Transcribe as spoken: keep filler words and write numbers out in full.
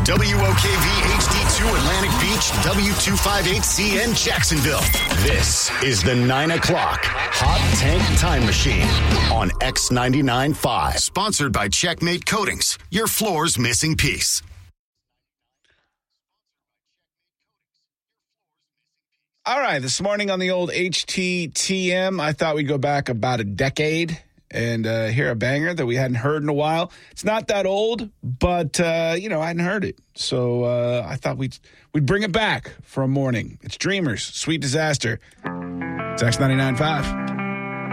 W O K V H D two Atlantic Beach, W two fifty-eight C N Jacksonville. This is the nine o'clock Hot Tank Time Machine on X ninety-nine point five. Sponsored by Checkmate Coatings, your floor's missing piece. All right, this morning on the old H T T M, I thought we'd go back about a decade and uh, hear a banger that we hadn't heard in a while. It's not that old, but, uh, you know, I hadn't heard it. So uh, I thought we'd, we'd bring it back for a morning. It's Dreamers, Sweet Disaster. It's X ninety-nine point five.